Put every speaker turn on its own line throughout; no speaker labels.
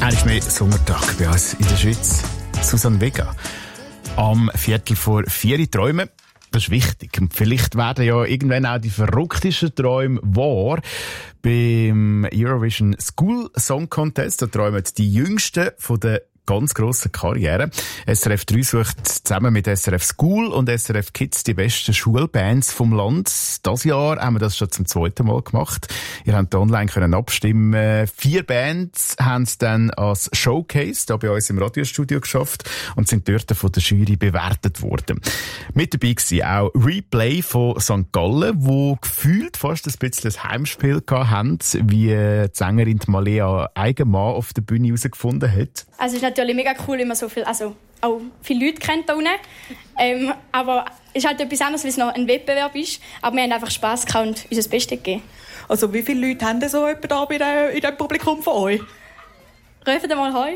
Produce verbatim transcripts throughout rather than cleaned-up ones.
Eigentlich mehr Sommertag bei uns in der Schweiz. Susanne Vega. Am Viertel vor vier träumen. Das ist wichtig. Und vielleicht werden ja irgendwann auch die verrücktesten Träume wahr. Beim Eurovision School Song Contest, da träumen die Jüngsten von der ganz grossen Karriere. S R F drei sucht zusammen mit S R F School und S R F Kids die besten Schulbands vom Land. Das Jahr haben wir das schon zum zweiten Mal gemacht. Ihr habt online können abstimmen. Vier Bands haben es dann als Showcase da bei uns im Radiostudio geschafft und sind dort von der Jury bewertet worden. Mit dabei war auch Replay von Sankt Gallen, wo gefühlt fast ein bisschen ein Heimspiel hatten, wie die Sängerin Malea Eigenmann auf der Bühne herausgefunden hat.
Also es ist natürlich mega cool, wenn man so viel, also auch viele Leute kennt da unten. Ähm, aber es ist halt etwas anderes, weil es noch ein Wettbewerb ist. Aber wir haben einfach Spass gehabt und uns das Beste gegeben.
Also wie viele Leute haben denn so etwa da bei der, in dem Publikum von euch?
Rufen mal Heu.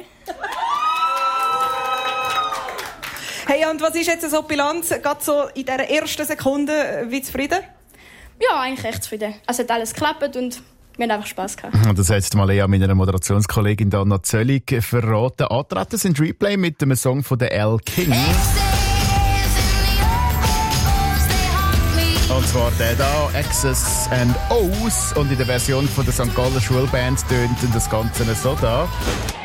Hey, und was ist jetzt so die Bilanz, gerade so in dieser ersten Sekunde, wie zufrieden?
Ja, eigentlich echt zufrieden. Also hat alles geklappt und wir haben einfach Spass gehabt.
Das hat jetzt Malea meiner Moderationskollegin Anna Zöllig verraten. Antreten sind Replay mit dem Song von der Elle King. Und zwar der da, X's and O's. Und in der Version von der Sankt Gallen Schulband tönt das Ganze so da.